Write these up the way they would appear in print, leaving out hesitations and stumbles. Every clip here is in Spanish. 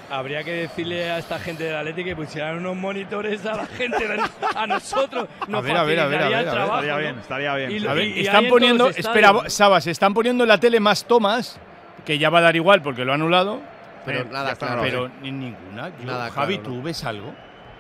habría que decirle a esta gente del Atleti que pusieran unos monitores a la gente, a nosotros. Nos facilitaría el trabajo, estaría bien. Están poniendo, espera, Sabas, están poniendo en la tele más tomas, que ya va a dar igual porque lo ha anulado. Pero nada claro. Pero ninguna. Javi, ¿tú ves algo?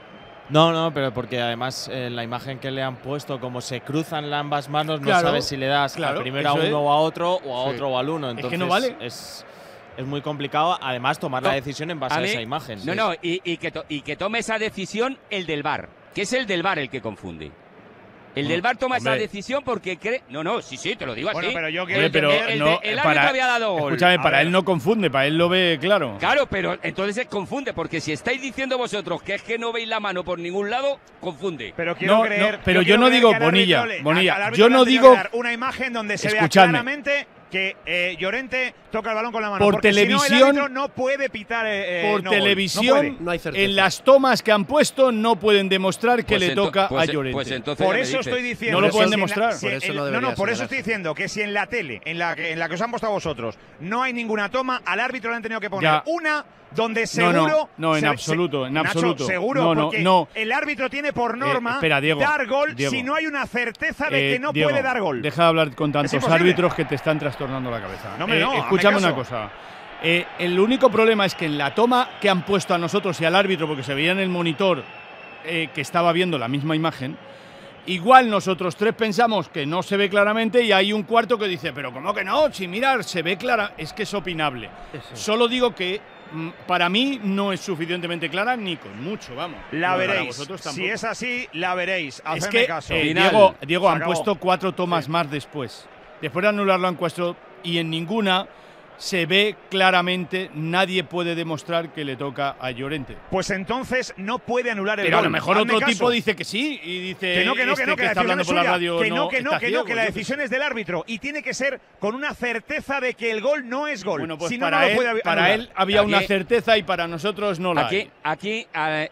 No, pero porque además la imagen que le han puesto, como se cruzan ambas manos, no sabes si le das primero a uno o a otro, o a otro o al uno. Entonces, es que no vale. Es muy complicado, además, tomar la decisión en base a esa imagen. Y que tome esa decisión el del VAR, que es el del VAR el que confunde. El del VAR toma esa decisión porque cree… Sí, te lo digo así. Pero yo el árbitro había dado gol. Escúchame, para él no confunde, para él lo ve claro. Claro, pero entonces se confunde, porque si estáis diciendo vosotros que es que no veis la mano por ningún lado, confunde. Pero quiero creer… pero yo no digo, Bonilla, yo no digo… una imagen donde se vea claramente que Llorente toca el balón con la mano. Por televisión, si no, el árbitro no puede pitar. Por televisión, no hay certeza. En las tomas que han puesto no pueden demostrar que le toca a Llorente. Por eso estoy diciendo. No lo pueden demostrar. Por eso estoy diciendo que si en la tele, en la que os han puesto a vosotros, no hay ninguna toma, al árbitro le han tenido que poner una donde seguro… No, en absoluto, en absoluto. Nacho, seguro, porque el árbitro tiene por norma dar gol si no hay una certeza de que no puede dar gol. Deja de hablar con tantos árbitros que te están trastornando la cabeza. Escúchame una cosa. El único problema es que en la toma que han puesto a nosotros y al árbitro, porque se veía en el monitor que estaba viendo la misma imagen, igual nosotros tres pensamos que no se ve claramente y hay un cuarto que dice, pero ¿cómo que no? Si mirar, se ve clara. Es que es opinable. Solo digo que para mí no es suficientemente clara ni con mucho, vamos. La veréis. Si es así, la veréis. Hacedme caso. Diego, han puesto 4 tomas más después. Después de anularlo han puesto y en ninguna se ve claramente, nadie puede demostrar que le toca a Llorente. Pues entonces no puede anular el gol. Pero a lo mejor otro tipo dice que sí y dice que está hablando por la radio que la decisión es del árbitro y tiene que ser con una certeza de que el gol no es gol. Bueno, pues si para él había una certeza y para nosotros no la hay. Aquí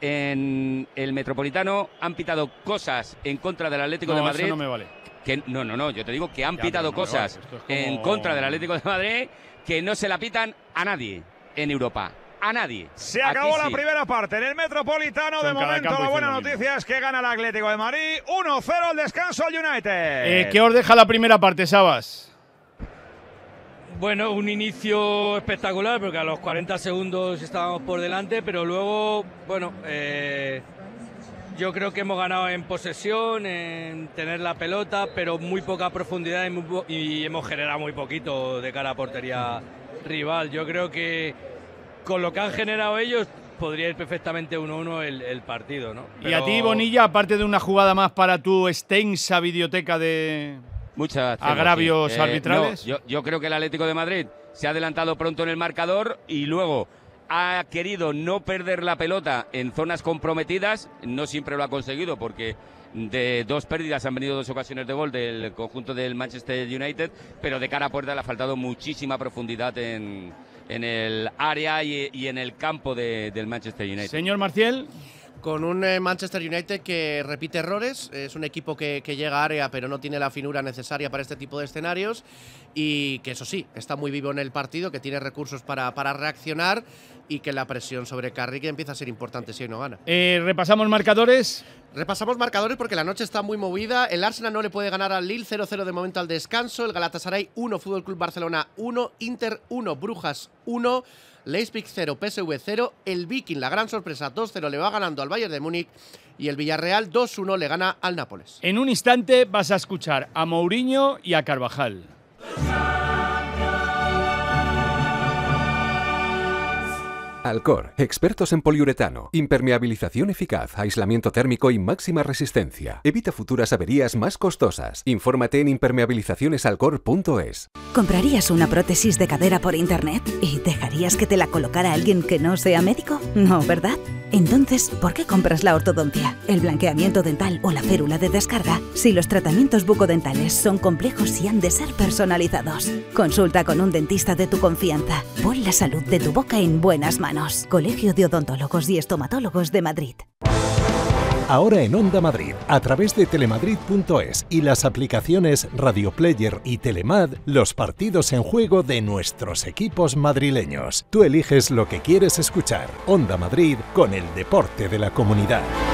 en el Metropolitano han pitado cosas en contra del Atlético de Madrid. Eso no me vale. Yo te digo que han pitado cosas en contra del Atlético de Madrid que no se la pitan a nadie en Europa. A nadie. Se acabó la primera parte en el Metropolitano. De momento la buena noticia es que gana el Atlético de Madrid 1-0 al descanso al United. ¿Qué os deja la primera parte, Sabas? Bueno, un inicio espectacular porque a los 40 segundos estábamos por delante, pero luego, bueno, yo creo que hemos ganado en posesión, en tener la pelota, pero muy poca profundidad y hemos generado muy poquito de cara a portería rival. Yo creo que con lo que han generado ellos podría ir perfectamente 1-1 el partido, ¿no? Pero… Y a ti, Bonilla, aparte de una jugada más para tu extensa videoteca de agravios arbitrales. Yo creo que el Atlético de Madrid se ha adelantado pronto en el marcador y luego ha querido no perder la pelota en zonas comprometidas. No siempre lo ha conseguido porque de 2 pérdidas han venido 2 ocasiones de gol del conjunto del Manchester United, pero de cara a puerta le ha faltado muchísima profundidad en el área y en el campo del Manchester United. Señor Marcial. Con un Manchester United que repite errores, es un equipo que llega a área pero no tiene la finura necesaria para este tipo de escenarios y que eso sí, está muy vivo en el partido, que tiene recursos para reaccionar y que la presión sobre Carrick empieza a ser importante si hoy no gana. ¿Repasamos marcadores? Repasamos marcadores porque la noche está muy movida. El Arsenal no le puede ganar al Lille, 0-0 de momento al descanso. El Galatasaray 1, Fútbol Club Barcelona 1, Inter 1, Brujas 1, Leipzig 0, PSV 0. El Viking, la gran sorpresa, 2-0 le va ganando al Bayern de Múnich. Y el Villarreal 2-1 le gana al Nápoles. En un instante vas a escuchar a Mourinho y a Carvajal. Alcor, expertos en poliuretano, impermeabilización eficaz, aislamiento térmico y máxima resistencia. Evita futuras averías más costosas. Infórmate en impermeabilizacionesalcor.es. ¿Comprarías una prótesis de cadera por internet? ¿Y dejarías que te la colocara alguien que no sea médico? No, ¿verdad? Entonces, ¿por qué compras la ortodoncia, el blanqueamiento dental o la férula de descarga si los tratamientos bucodentales son complejos y han de ser personalizados? Consulta con un dentista de tu confianza. Pon la salud de tu boca en buenas manos. Colegio de Odontólogos y Estomatólogos de Madrid. Ahora en Onda Madrid, a través de telemadrid.es y las aplicaciones Radio Player y Telemad, los partidos en juego de nuestros equipos madrileños. Tú eliges lo que quieres escuchar. Onda Madrid, con el deporte de la comunidad.